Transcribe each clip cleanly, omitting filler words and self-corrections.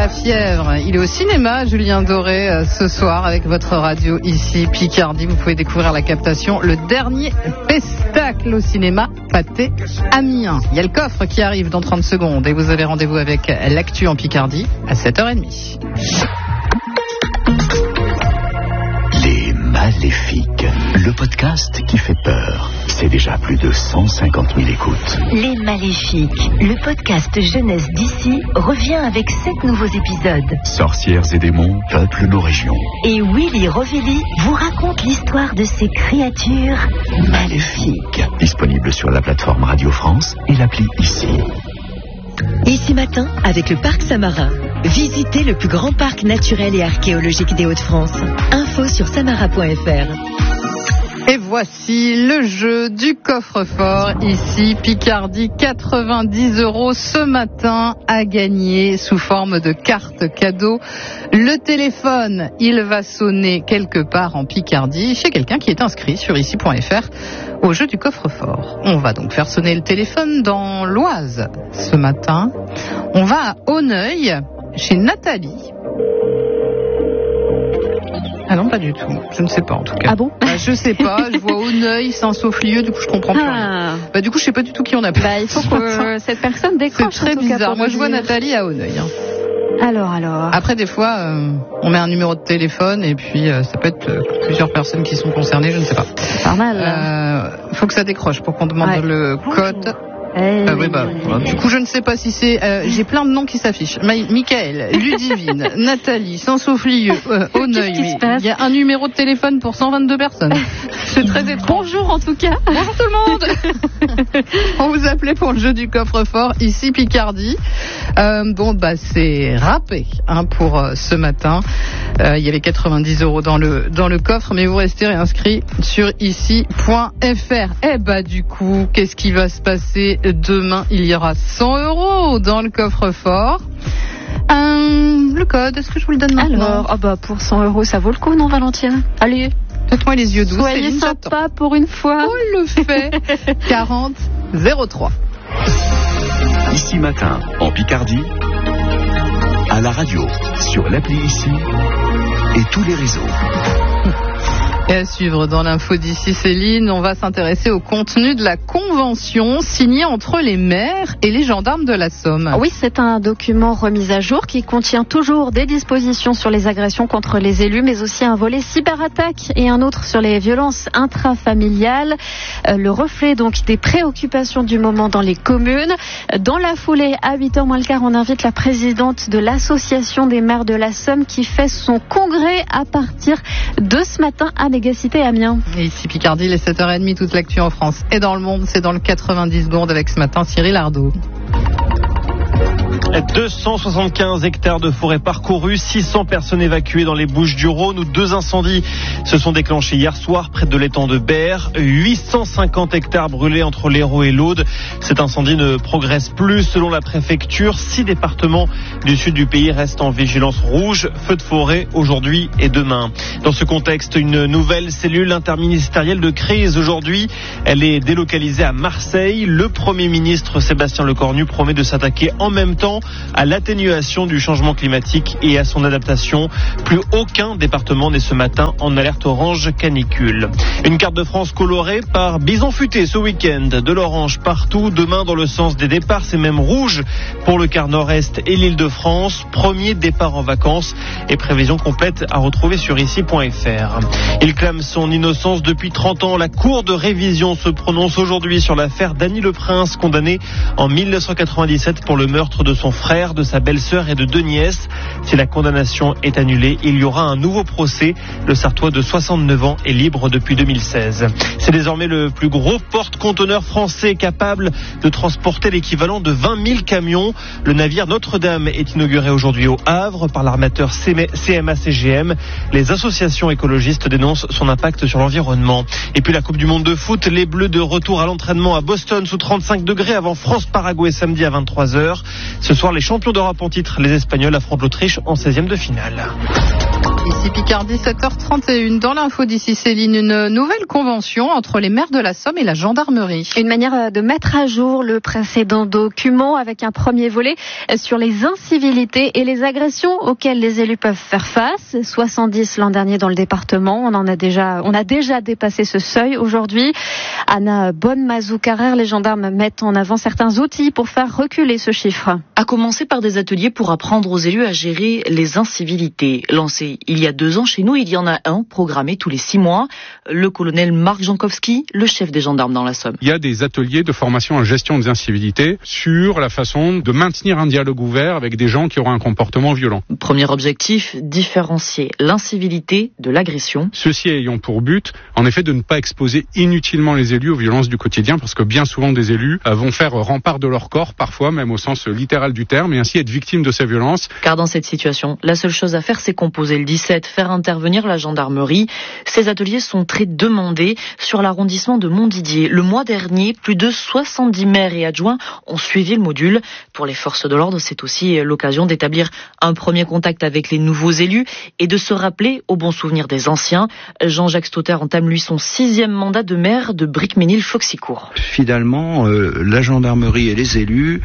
la fièvre. Il est au cinéma, Julien Doré, ce soir avec votre radio ici, Picardie. Vous pouvez découvrir la captation Le Dernier Pestacle au cinéma Pathé Amiens. Il y a le coffre qui arrive dans 30 secondes et vous avez rendez-vous avec l'actu en Picardie à 7h30. Les Maléfiques, le podcast qui fait peur. C'est déjà plus de 150 000 écoutes. Les Maléfiques, le podcast jeunesse d'ici, revient avec 7 nouveaux épisodes. Sorcières et démons peuplent nos régions. Et Willy Rovelli vous raconte l'histoire de ces créatures maléfiques. Disponible sur la plateforme Radio France et l'appli Ici. Ici matin, avec le Parc Samarin. Visitez le plus grand parc naturel et archéologique des Hauts-de-France. Info sur samara.fr. Et voici le jeu du coffre-fort, ici Picardie, 90 € ce matin à gagner sous forme de carte cadeau. Le téléphone, il va sonner quelque part en Picardie chez quelqu'un qui est inscrit sur ici.fr au jeu du coffre-fort. On va donc faire sonner le téléphone dans l'Oise ce matin. On va à Auneuil chez Nathalie. Ah non, pas du tout. Je ne sais pas en tout cas. Ah bon ? Je sais pas. Je vois Auneuil, Saint-Sauf-Lieu. Du coup, je comprends plus rien. Du coup, je sais pas du tout qui on appelle. Il faut que cette personne décroche. C'est très bizarre. Moi, je vois Nathalie à Auneuil. Alors. Après, des fois, on met un numéro de téléphone et puis ça peut être plusieurs personnes qui sont concernées. Je ne sais pas. Pas mal. Faut que ça décroche pour qu'on demande le code. Du coup, je ne sais pas si c'est... j'ai plein de noms qui s'affichent. Michael, Ludivine, Nathalie, Saint-Sauf-Lieu, Auneuil. Il y a un numéro de téléphone pour 122 personnes. C'est très étrange. Bonjour en tout cas. Bonjour tout le monde. On vous appelait pour le jeu du coffre-fort, ici Picardie. C'est râpé pour ce matin. Il y avait 90 € dans le coffre, mais vous restez inscrit sur ici.fr. Du coup, qu'est-ce qui va se passer demain? Il y aura 100 € dans le coffre-fort. Le code, est-ce que je vous le donne maintenant? Alors, pour 100 €, ça vaut le coup, non, Valentine? Allez, faites-moi les yeux doux. Soyez sympa pour une fois. On le fait. 40 03. Ici matin, en Picardie, à la radio, sur l'appli Ici et tous les réseaux. Et à suivre dans l'info d'ici Céline, on va s'intéresser au contenu de la convention signée entre les maires et les gendarmes de la Somme. Oui, c'est un document remis à jour qui contient toujours des dispositions sur les agressions contre les élus, mais aussi un volet cyberattaque et un autre sur les violences intrafamiliales. Le reflet donc des préoccupations du moment dans les communes. Dans la foulée, à 8h moins le quart, on invite la présidente de l'association des maires de la Somme qui fait son congrès à partir de ce matin à Mégacité Amiens. Et ici Picardie, les 7h30, toute l'actu en France et dans le monde, c'est dans le 90 secondes avec ce matin Cyril Ardo. 275 hectares de forêt parcourus, 600 personnes évacuées dans les Bouches-du-Rhône où 2 incendies se sont déclenchés hier soir près de l'étang de Berre. 850 hectares brûlés entre l'Hérault et l'Aude. Cet incendie ne progresse plus selon la préfecture. 6 départements du sud du pays restent en vigilance rouge. Feu de forêt aujourd'hui et demain. Dans ce contexte, une nouvelle cellule interministérielle de crise aujourd'hui. Elle est délocalisée à Marseille. Le Premier ministre Sébastien Lecornu promet de s'attaquer en même temps à l'atténuation du changement climatique et à son adaptation. Plus aucun département n'est ce matin en alerte orange canicule. Une carte de France colorée par Bison Futé ce week-end. De l'orange partout, demain dans le sens des départs, c'est même rouge pour le quart nord-est et l'Île-de-France. Premier départ en vacances et prévision complète à retrouver sur ici.fr. Il clame son innocence depuis 30 ans. La Cour de révision se prononce aujourd'hui sur l'affaire Dany Le Prince, condamné en 1997 pour le meurtre de son frère, de sa belle-sœur et de 2 nièces. Si la condamnation est annulée, il y aura un nouveau procès. Le Sartois de 69 ans est libre depuis 2016. C'est désormais le plus gros porte-conteneur français capable de transporter l'équivalent de 20 000 camions. Le navire Notre-Dame est inauguré aujourd'hui au Havre par l'armateur CMA-CGM. Les associations écologistes dénoncent son impact sur l'environnement. Et puis la Coupe du Monde de foot, les Bleus de retour à l'entraînement à Boston sous 35 degrés avant France-Paraguay samedi à 23h. Ce soir, les champions d'Europe en titre, les Espagnols, affrontent l'Autriche en 16e de finale. Ici Picardie, 7h31. Dans l'info d'ici Céline, une nouvelle convention entre les maires de la Somme et la gendarmerie. Une manière de mettre à jour le précédent document avec un premier volet sur les incivilités et les agressions auxquelles les élus peuvent faire face. 70 l'an dernier dans le département. On a déjà dépassé ce seuil aujourd'hui. Anna Bonne-Mazou-Carrère, les gendarmes mettent en avant certains outils pour faire reculer ce chiffre. À commencer par des ateliers pour apprendre aux élus à gérer les incivilités. Lancé il y a 2 ans chez nous, il y en a un programmé tous les 6 mois. Le colonel Marc Jankowski, le chef des gendarmes dans la Somme. Il y a des ateliers de formation en gestion des incivilités sur la façon de maintenir un dialogue ouvert avec des gens qui auront un comportement violent. Premier objectif, différencier l'incivilité de l'agression. Ceci ayant pour but, en effet, de ne pas exposer inutilement les élus aux violences du quotidien, parce que bien souvent des élus vont faire rempart de leur corps, parfois même au sens littéral du terme, et ainsi être victimes de ces violences. Car dans cette situation, la seule chose à faire, c'est composer le 17, faire intervenir la gendarmerie. Ces ateliers sont très demandés sur l'arrondissement de Montdidier. Le mois dernier, plus de 70 maires et adjoints ont suivi le module. Pour les forces de l'ordre, c'est aussi l'occasion d'établir un premier contact avec les nouveaux élus et de se rappeler au bon souvenir des anciens. Jean-Jacques Stauter entame lui son 6e mandat de maire de Bricqueménil-Foxicourt. Finalement, la gendarmerie et les élus,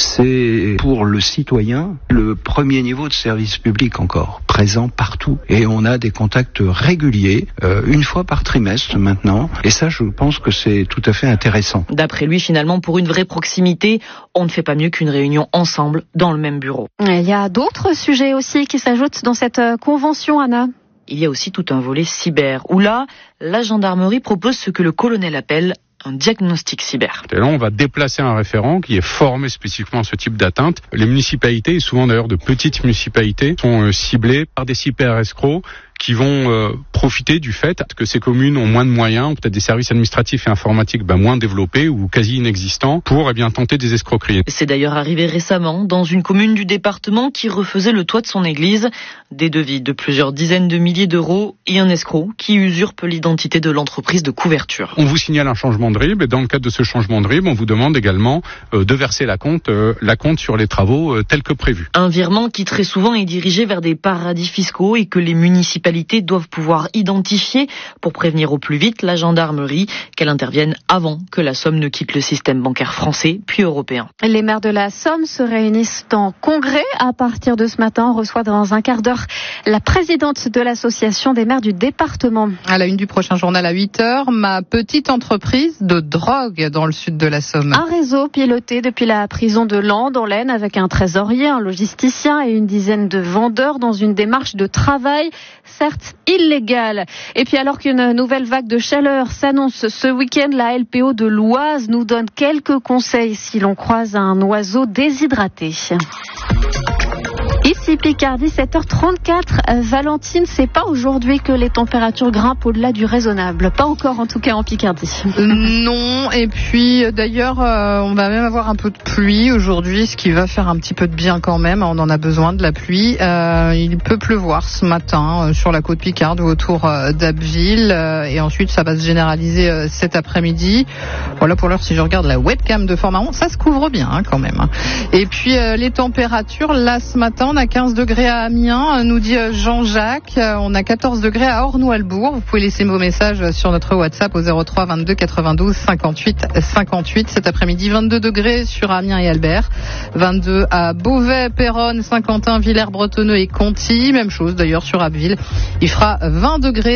c'est pour le citoyen le premier niveau de service public encore, présent partout. Et on a des contacts réguliers, une fois par trimestre maintenant. Et ça, je pense que c'est tout à fait intéressant. D'après lui, finalement, pour une vraie proximité, on ne fait pas mieux qu'une réunion ensemble dans le même bureau. Il y a d'autres sujets aussi qui s'ajoutent dans cette convention, Anna. Il y a aussi tout un volet cyber, où là, la gendarmerie propose ce que le colonel appelle un diagnostic cyber. Et là, on va déplacer un référent qui est formé spécifiquement à ce type d'atteinte. Les municipalités, et souvent d'ailleurs de petites municipalités, sont ciblées par des cyber-escrocs qui vont profiter du fait que ces communes ont moins de moyens, ou peut-être des services administratifs et informatiques moins développés ou quasi inexistants, pour tenter des escroqueries. C'est d'ailleurs arrivé récemment dans une commune du département qui refaisait le toit de son église. Des devis de plusieurs dizaines de milliers d'euros et un escroc qui usurpe l'identité de l'entreprise de couverture. On vous signale un changement de RIB et dans le cadre de ce changement de RIB, on vous demande également de verser la compte sur les travaux tels que prévus. Un virement qui très souvent est dirigé vers des paradis fiscaux et que les municipalités doivent pouvoir identifier pour prévenir au plus vite la gendarmerie qu'elle intervienne avant que la Somme ne quitte le système bancaire français puis européen. Les maires de la Somme se réunissent en congrès à partir de ce matin. On reçoit dans un quart d'heure la présidente de l'association des maires du département. À la une du prochain journal à 8h, ma petite entreprise de drogue dans le sud de la Somme. Un réseau piloté depuis la prison de Lens en l'Aisne avec un trésorier, un logisticien et une dizaine de vendeurs dans une démarche de travail certes illégale. Et puis alors qu'une nouvelle vague de chaleur s'annonce ce week-end, la LPO de l'Oise nous donne quelques conseils si l'on croise un oiseau déshydraté. Ici Picardie, 7h34. Valentine, c'est pas aujourd'hui que les températures grimpent au-delà du raisonnable. Pas encore, en tout cas en Picardie. Non, et puis d'ailleurs, on va même avoir un peu de pluie aujourd'hui, ce qui va faire un petit peu de bien quand même. On en a besoin de la pluie. Il peut pleuvoir ce matin sur la côte picarde ou autour d'Abbeville. Et ensuite, ça va se généraliser cet après-midi. Voilà, pour l'heure, si je regarde la webcam de Fort-Mahon, ça se couvre bien quand même. Et puis les températures, là ce matin, on a 15 degrés à Amiens, nous dit Jean-Jacques. On a 14 degrés à Ornois-le-Bourg. Vous pouvez laisser vos messages sur notre WhatsApp au 03 22 92 58 58. Cet après-midi, 22 degrés sur Amiens et Albert. 22 à Beauvais, Péronne, Saint-Quentin, Villers-Bretonneux et Conty. Même chose d'ailleurs sur Abbeville. Il fera 20 degrés.